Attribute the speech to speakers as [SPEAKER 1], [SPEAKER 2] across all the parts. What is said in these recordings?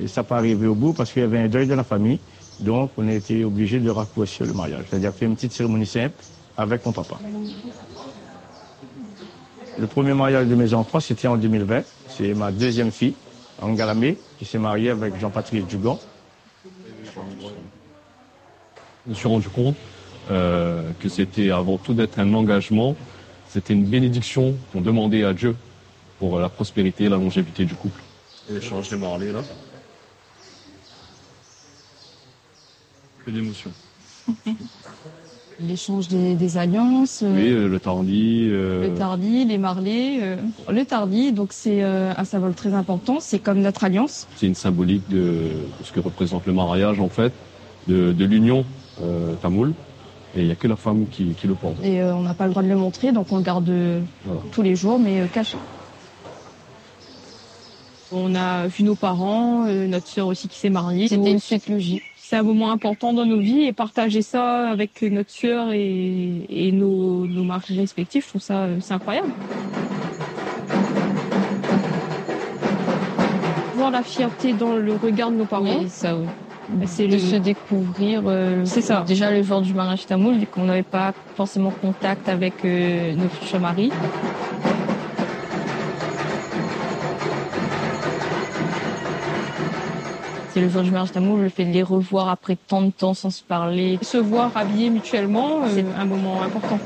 [SPEAKER 1] ça n'a pas arrivé au bout parce qu'il y avait un deuil de la famille. Donc, on a été obligé de raccourcir le mariage. C'est-à-dire faire une petite cérémonie simple avec mon papa. Le premier mariage de mes enfants, c'était en 2020. C'est ma deuxième fille, Angalamé, qui s'est mariée avec Jean-Patrice Dugan.
[SPEAKER 2] Je me suis rendu compte que c'était avant tout d'être un engagement, c'était une bénédiction qu'on demandait à Dieu pour la prospérité et la longévité du couple. Et l'échange des mariés, là. Que d'émotions.
[SPEAKER 3] L'échange des alliances.
[SPEAKER 2] Oui, le tardi.
[SPEAKER 3] Le tardi, les marlés. Le tardi, donc c'est un symbole très important. C'est comme notre alliance.
[SPEAKER 2] C'est une symbolique de ce que représente le mariage, en fait, de l'union tamoule. Et il n'y a que la femme qui le porte.
[SPEAKER 3] Et on n'a pas le droit de le montrer, donc on le garde tous les jours, mais caché. On a vu nos parents, notre sœur aussi qui s'est mariée. C'était une suite logique. C'est un moment important dans nos vies et partager ça avec notre sœur et nos maris respectifs, je trouve ça c'est incroyable. Voir la fierté dans le regard de nos parents.
[SPEAKER 4] Oui, ça oui.
[SPEAKER 3] C'est
[SPEAKER 4] de se découvrir.
[SPEAKER 3] C'est ça.
[SPEAKER 4] Déjà le jour du mariage tamoul, vu qu'on n'avait pas forcément contact avec nos futurs maris. C'est le jour du mariage tamoul, le fait de les revoir après tant de temps sans se parler.
[SPEAKER 3] Se voir habillés mutuellement, c'est un moment important.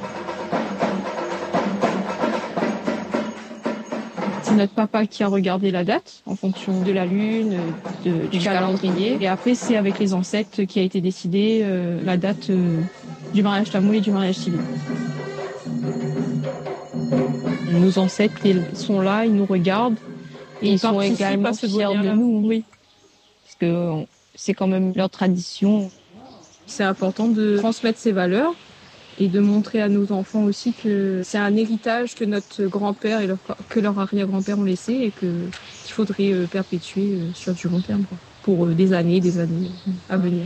[SPEAKER 3] C'est notre papa qui a regardé la date en fonction de la lune, du calendrier. Et après, c'est avec les ancêtres qui a été décidé la date du mariage tamoul et du mariage civil. Nos ancêtres ils sont là, ils nous regardent.
[SPEAKER 4] Et ils sont également fiers de nous.
[SPEAKER 3] Oui.
[SPEAKER 4] Parce que c'est quand même leur tradition.
[SPEAKER 3] C'est important de transmettre ces valeurs et de montrer à nos enfants aussi que c'est un héritage que notre grand-père et que leur arrière-grand-père ont laissé et qu'il faudrait perpétuer sur du long terme, quoi, pour des années à venir.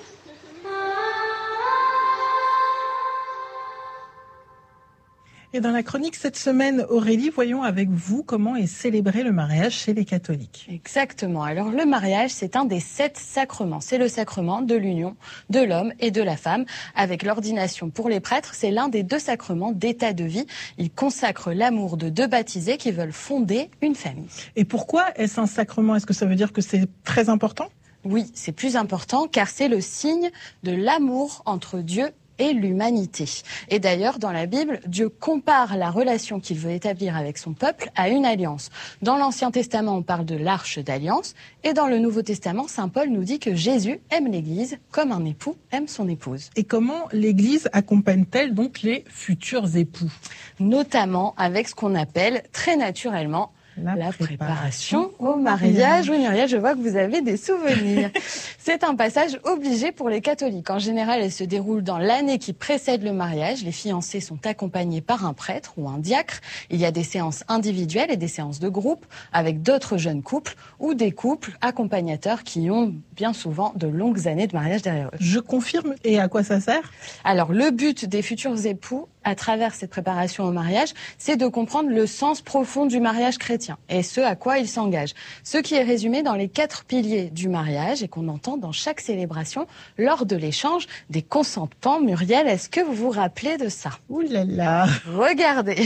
[SPEAKER 5] Et dans la chronique cette semaine, Aurélie, voyons avec vous comment est célébré le mariage chez les catholiques.
[SPEAKER 6] Exactement. Alors le mariage, c'est un des 7 sacrements. C'est le sacrement de l'union de l'homme et de la femme. Avec l'ordination pour les prêtres, c'est l'un des 2 sacrements d'état de vie. Il consacre l'amour de 2 baptisés qui veulent fonder une famille.
[SPEAKER 5] Et pourquoi est-ce un sacrement? Est-ce que ça veut dire que c'est très important?
[SPEAKER 6] Oui, c'est plus important car c'est le signe de l'amour entre Dieu et l'humanité. Et d'ailleurs, dans la Bible, Dieu compare la relation qu'il veut établir avec son peuple à une alliance. Dans l'Ancien Testament, on parle de l'arche d'alliance, et dans le Nouveau Testament, saint Paul nous dit que Jésus aime l'Église comme un époux aime son épouse.
[SPEAKER 5] Et comment l'Église accompagne-t-elle donc les futurs époux?
[SPEAKER 6] Notamment avec ce qu'on appelle très naturellement la préparation au mariage. Oui, Muriel, je vois que vous avez des souvenirs. C'est un passage obligé pour les catholiques. En général, elle se déroule dans l'année qui précède le mariage. Les fiancés sont accompagnés par un prêtre ou un diacre. Il y a des séances individuelles et des séances de groupe avec d'autres jeunes couples ou des couples accompagnateurs qui ont bien souvent de longues années de mariage derrière eux.
[SPEAKER 5] Je confirme. Et à quoi ça sert?
[SPEAKER 6] Alors, le but des futurs époux, à travers cette préparation au mariage, c'est de comprendre le sens profond du mariage chrétien et ce à quoi il s'engage. Ce qui est résumé dans les 4 piliers du mariage et qu'on entend dans chaque célébration lors de l'échange des consentements. Muriel, est-ce que vous vous rappelez de ça?
[SPEAKER 5] Ouh là là!
[SPEAKER 6] Regardez.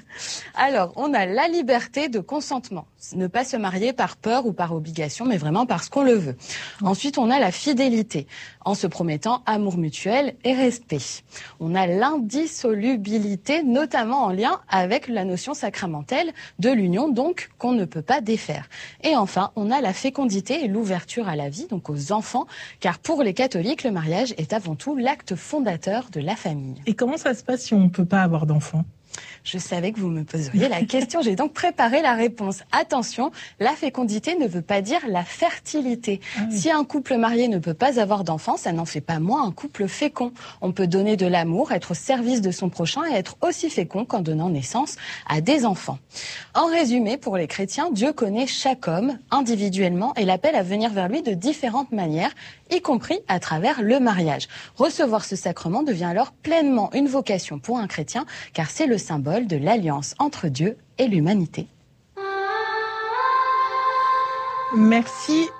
[SPEAKER 6] Alors, on a la liberté de consentement. Ne pas se marier par peur ou par obligation, mais vraiment parce qu'on le veut. Ensuite, on a la fidélité, en se promettant amour mutuel et respect. On a l'indissolubilité, notamment en lien avec la notion sacramentelle de l'union, donc qu'on ne peut pas défaire. Et enfin, on a la fécondité et l'ouverture à la vie, donc aux enfants, car pour les catholiques, le mariage est avant tout l'acte fondateur de la famille.
[SPEAKER 5] Et comment ça se passe si on ne peut pas avoir d'enfants?
[SPEAKER 6] Je savais que vous me poseriez la question, j'ai donc préparé la réponse. Attention, la fécondité ne veut pas dire la fertilité. Ah oui. Si un couple marié ne peut pas avoir d'enfants, ça n'en fait pas moins un couple fécond. On peut donner de l'amour, être au service de son prochain et être aussi fécond qu'en donnant naissance à des enfants. En résumé, pour les chrétiens, Dieu connaît chaque homme individuellement et l'appelle à venir vers lui de différentes manières, y compris à travers le mariage. Recevoir ce sacrement devient alors pleinement une vocation pour un chrétien, car c'est le symbole de l'alliance entre Dieu et l'humanité.
[SPEAKER 5] Merci